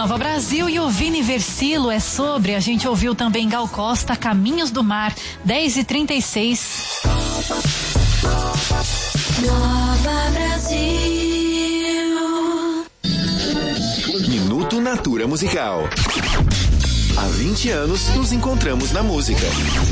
Nova Brasil e o Vini Versilo é sobre. A gente ouviu também Gal Costa, Caminhos do Mar, 10h36. Nova Brasil. Minuto Natura Musical. Há 20 anos nos encontramos na música.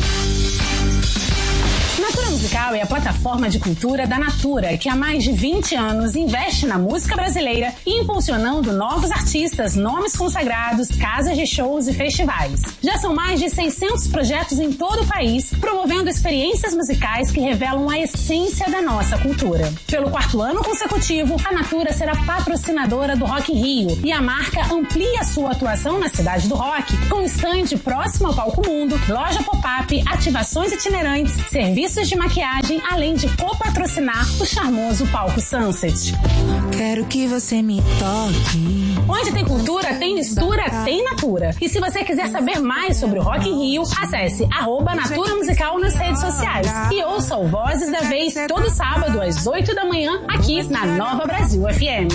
Natura Musical é a plataforma de cultura da Natura, que há mais de 20 anos investe na música brasileira, impulsionando novos artistas, nomes consagrados, casas de shows e festivais. Já são mais de 600 projetos em todo o país, promovendo experiências musicais que revelam a essência da nossa cultura. Pelo 4º ano consecutivo, a Natura será patrocinadora do Rock in Rio e a marca amplia sua atuação na cidade do rock, com estande próximo ao Palco Mundo, loja pop-up, ativações itinerantes, serviços de maquiagem, além de copatrocinar o charmoso Palco Sunset. Quero que você me toque. Onde tem cultura, tem mistura, tem Natura. E se você quiser saber mais sobre o Rock in Rio, acesse @Natura Musical nas redes sociais e ouça o Vozes da Vez todo sábado às 8 da manhã aqui na Nova Brasil FM.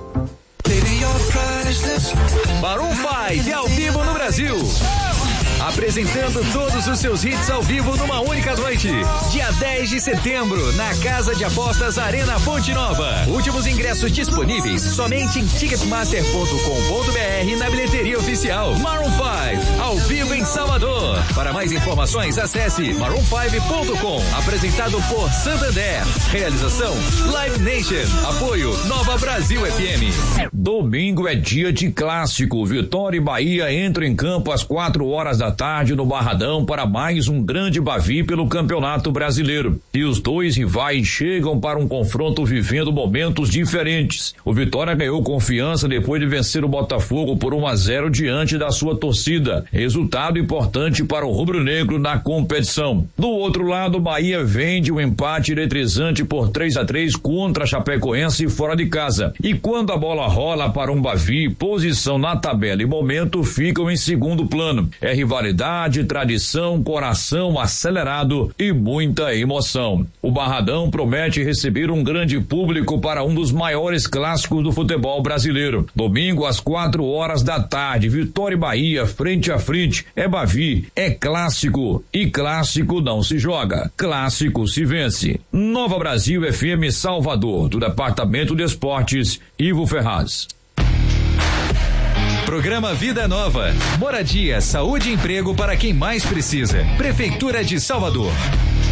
Maroon 5 ao vivo no Brasil. Apresentando todos os seus hits ao vivo numa única noite. Dia 10 de setembro, na Casa de Apostas Arena Fonte Nova. Últimos ingressos disponíveis somente em ticketmaster.com.br na bilheteria oficial. Maroon 5, ao vivo em Salvador. Para mais informações, acesse maroon5.com. Apresentado por Santander. Realização Live Nation. Apoio Nova Brasil FM. Domingo é dia de clássico. Vitória e Bahia entram em campo às 4 horas da tarde no Barradão para mais um grande Bavi pelo Campeonato Brasileiro. E os dois rivais chegam para um confronto vivendo momentos diferentes. O Vitória ganhou confiança depois de vencer o Botafogo por 1-0 diante da sua torcida. Resultado importante para o rubro-negro na competição. Do outro lado, o Bahia vende um empate eletrizante por 3-3 contra a Chapecoense fora de casa. E quando a bola rola para um Bavi, posição na tabela e momento ficam em segundo plano. É rivalidade, tradição, coração acelerado e muita emoção. O Barradão promete receber um grande público para um dos maiores clássicos do futebol brasileiro. Domingo às 4 horas da tarde, Vitória e Bahia frente a frente. É Bavi, é clássico e clássico não se joga, clássico se vence. Nova Brasil FM Salvador, do Departamento de Esportes, Ivo Ferraz. Programa Vida Nova. Moradia, saúde e emprego para quem mais precisa. Prefeitura de Salvador.